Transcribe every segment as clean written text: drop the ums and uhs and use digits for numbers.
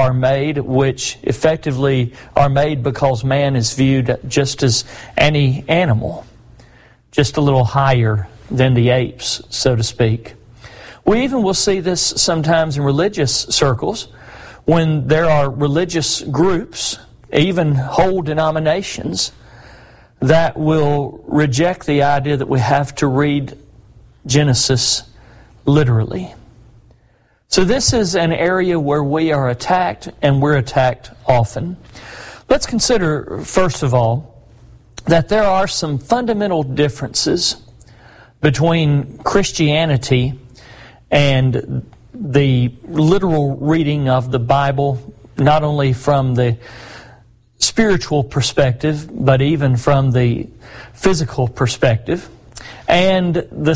are made, which effectively are made because man is viewed just as any animal, just a little higher than the apes, so to speak. We even will see this sometimes in religious circles when there are religious groups, even whole denominations, that will reject the idea that we have to read Genesis literally. So this is an area where we are attacked, and we're attacked often. Let's consider, first of all, that there are some fundamental differences between Christianity and the literal reading of the Bible, not only from the spiritual perspective, but even from the physical perspective, and the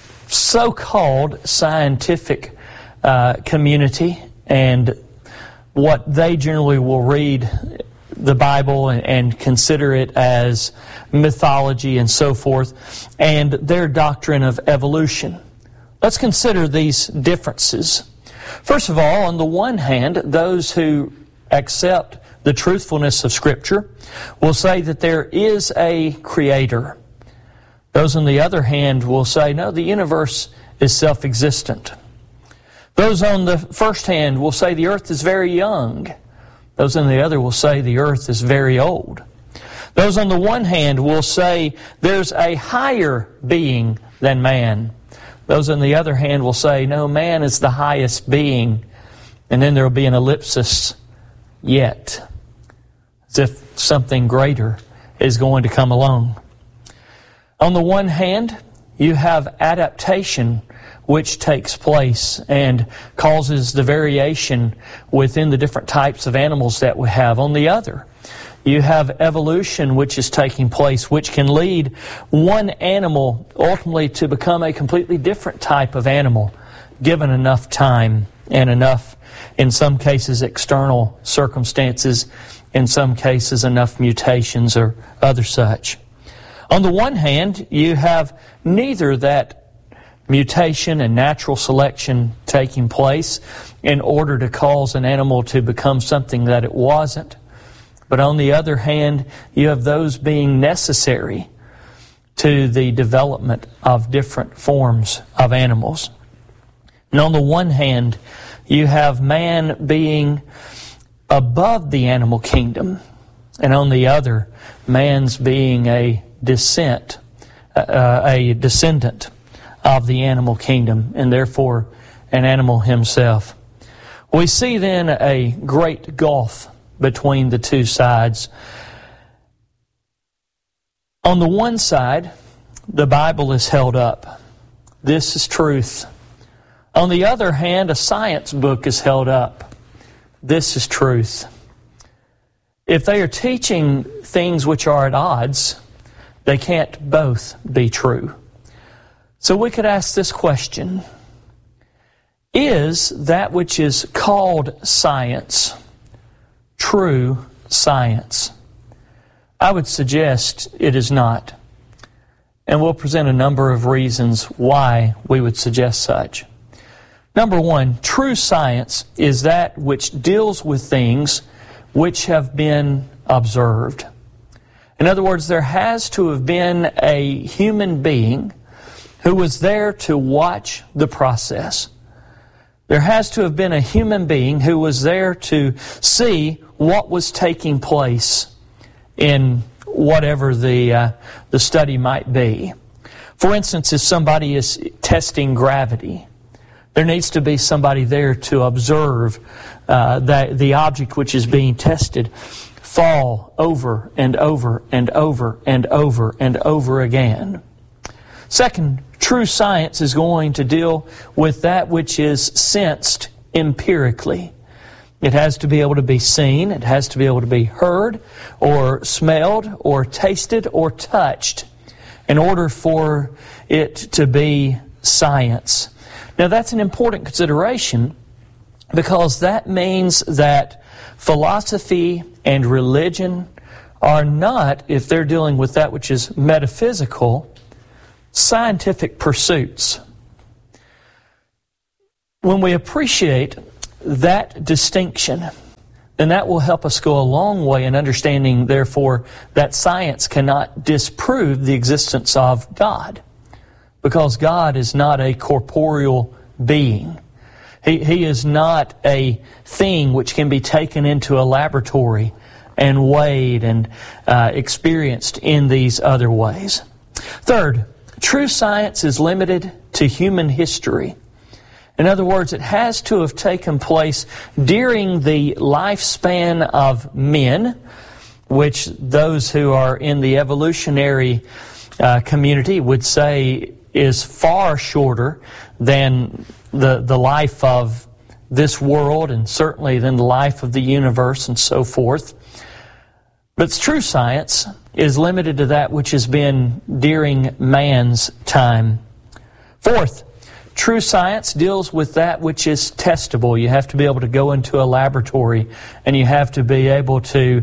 so-called scientific community, and what they generally will read the Bible and consider it as mythology and so forth, and their doctrine of evolution. Let's consider these differences. First of all, on the one hand, those who accept the truthfulness of Scripture will say that there is a Creator. Those on the other hand will say, no, the universe is self-existent. Those on the first hand will say the earth is very young. Those on the other will say the earth is very old. Those on the one hand will say there's a higher being than man. Those on the other hand will say, no, man is the highest being. And then there will be an ellipsis, yet, as if something greater is going to come along. On the one hand, you have adaptation, which takes place and causes the variation within the different types of animals that we have. On the other, you have evolution, which is taking place, which can lead one animal ultimately to become a completely different type of animal, given enough time and enough, in some cases, external circumstances, in some cases, enough mutations or other such. On the one hand, you have neither that mutation and natural selection taking place in order to cause an animal to become something that it wasn't. But on the other hand, you have those being necessary to the development of different forms of animals. And on the one hand, you have man being above the animal kingdom, and on the other, man's being a descendant of the animal kingdom, and therefore an animal himself. We see then a great gulf between the two sides. On the one side, the Bible is held up. This is truth. On the other hand, a science book is held up. This is truth. If they are teaching things which are at odds, they can't both be true. So we could ask this question: is that which is called science true science? I would suggest it is not. And we'll present a number of reasons why we would suggest such. Number one, true science is that which deals with things which have been observed. In other words, there has to have been a human being who was there to watch the process. There has to have been a human being who was there to see what was taking place in whatever the study might be. For instance, if somebody is testing gravity, there needs to be somebody there to observe the object which is being tested fall over and over and over and over and over again. Second, true science is going to deal with that which is sensed empirically. It has to be able to be seen, it has to be able to be heard, or smelled, or tasted, or touched, in order for it to be science. Now that's an important consideration, because that means that philosophy and religion are not, if they're dealing with that which is metaphysical, scientific pursuits. When we appreciate that distinction, then that will help us go a long way in understanding, therefore, that science cannot disprove the existence of God, because God is not a corporeal being. He is not a thing which can be taken into a laboratory and weighed and experienced in these other ways. Third, true science is limited to human history. In other words, it has to have taken place during the lifespan of men, which those who are in the evolutionary community would say is far shorter than the life of this world, and certainly than the life of the universe and so forth. But true science is limited to that which has been during man's time. Fourth, true science deals with that which is testable. You have to be able to go into a laboratory, and you have to be able to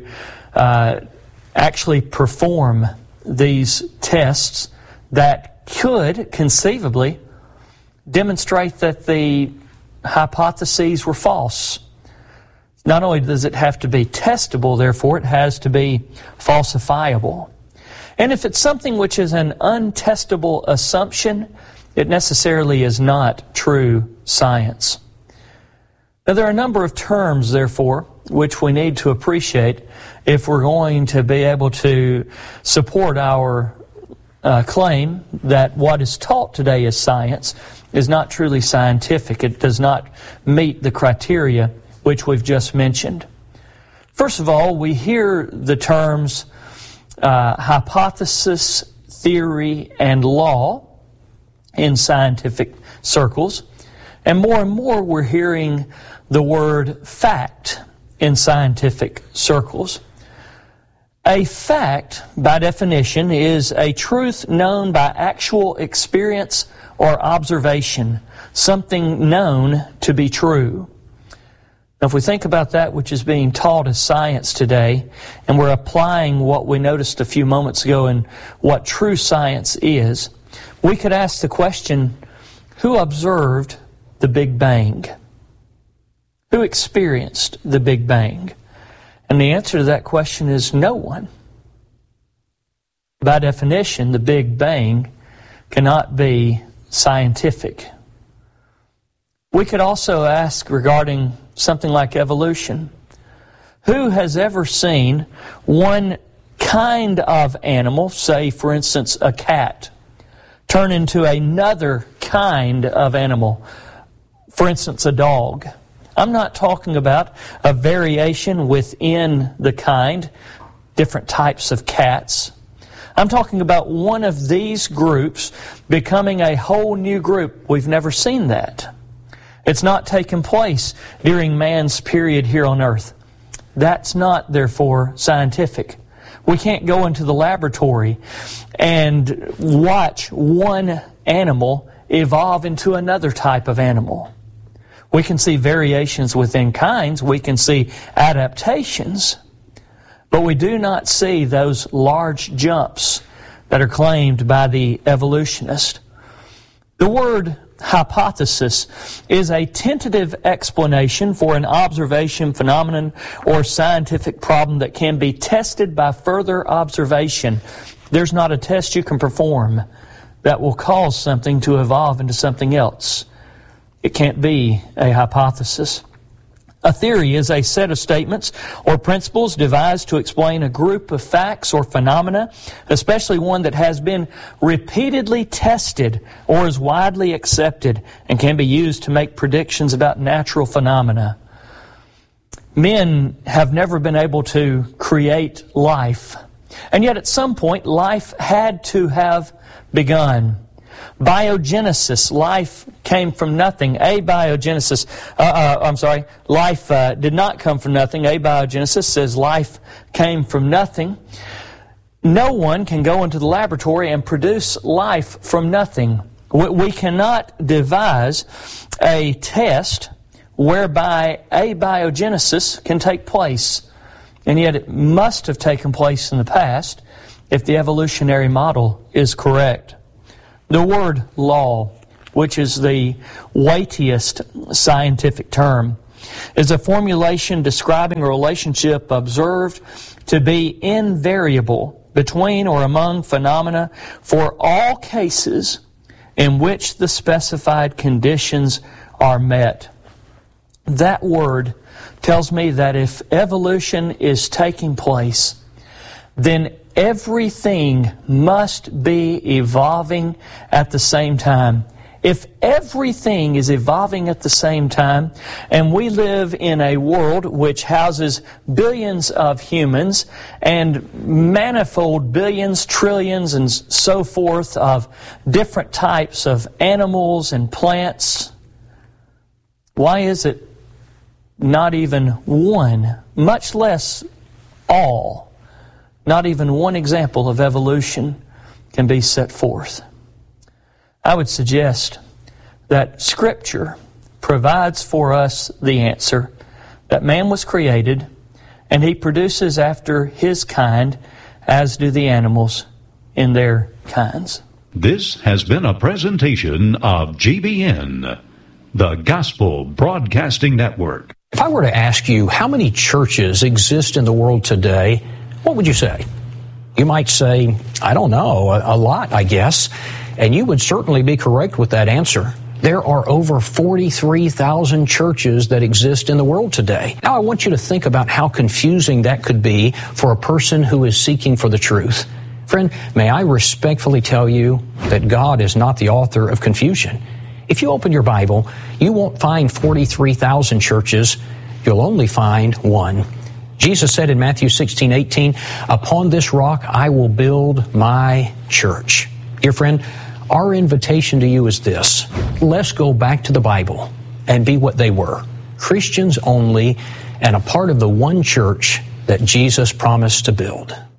actually perform these tests that could conceivably demonstrate that the hypotheses were false. Not only does it have to be testable, therefore, it has to be falsifiable. And if it's something which is an untestable assumption, it necessarily is not true science. Now, there are a number of terms, therefore, which we need to appreciate if we're going to be able to support our claim that what is taught today as science is not truly scientific. It does not meet the criteria which we've just mentioned. First of all, we hear the terms hypothesis, theory, and law in scientific circles, and more we're hearing the word fact in scientific circles. A fact, by definition, is a truth known by actual experience or observation, something known to be true. Now, if we think about that which is being taught as science today, and we're applying what we noticed a few moments ago in what true science is, we could ask the question, who observed the Big Bang? Who experienced the Big Bang? And the answer to that question is no one. By definition, the Big Bang cannot be scientific. We could also ask regarding something like evolution. Who has ever seen one kind of animal, say for instance a cat, turn into another kind of animal, for instance a dog? I'm not talking about a variation within the kind, different types of cats. I'm talking about one of these groups becoming a whole new group. We've never seen that. It's not taken place during man's period here on earth. That's not, therefore, scientific. We can't go into the laboratory and watch one animal evolve into another type of animal. We can see variations within kinds. We can see adaptations. But we do not see those large jumps that are claimed by the evolutionist. The word hypothesis is a tentative explanation for an observation, phenomenon, or scientific problem that can be tested by further observation. There's not a test you can perform that will cause something to evolve into something else. It can't be a hypothesis. A theory is a set of statements or principles devised to explain a group of facts or phenomena, especially one that has been repeatedly tested or is widely accepted and can be used to make predictions about natural phenomena. Men have never been able to create life, and yet at some point life had to have begun. Biogenesis, life came from nothing. Life did not come from nothing. Abiogenesis says life came from nothing. No one can go into the laboratory and produce life from nothing. We cannot devise a test whereby abiogenesis can take place. And yet it must have taken place in the past if the evolutionary model is correct. The word law, which is the weightiest scientific term, is a formulation describing a relationship observed to be invariable between or among phenomena for all cases in which the specified conditions are met. That word tells me that if evolution is taking place, then everything must be evolving at the same time. If everything is evolving at the same time, and we live in a world which houses billions of humans and manifold billions, trillions, and so forth of different types of animals and plants, why is it not even one, much less all, not even one example of evolution can be set forth? I would suggest that Scripture provides for us the answer that man was created and he produces after his kind, as do the animals in their kinds. This has been a presentation of GBN, the Gospel Broadcasting Network. If I were to ask you how many churches exist in the world today, what would you say? You might say, I don't know, a lot, I guess. And you would certainly be correct with that answer. There are over 43,000 churches that exist in the world today. Now I want you to think about how confusing that could be for a person who is seeking for the truth. Friend, may I respectfully tell you that God is not the author of confusion. If you open your Bible, you won't find 43,000 churches. You'll only find one. Jesus said in Matthew 16:18, "Upon this rock I will build my church." Dear friend, our invitation to you is this: let's go back to the Bible and be what they were, Christians only, and a part of the one church that Jesus promised to build.